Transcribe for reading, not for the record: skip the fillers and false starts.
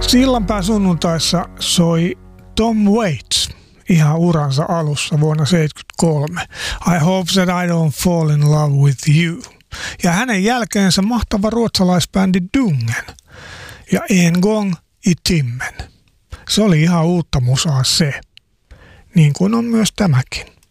Sillanpään sunnuntaissa soi Tom Waits ihan uransa alussa vuonna 1973. I hope that I don't fall in love with you. Ja hänen jälkeensä mahtava ruotsalaisbändi Dungen ja En gång i timmen. Se oli ihan uutta musaa se, niin kuin on myös tämäkin.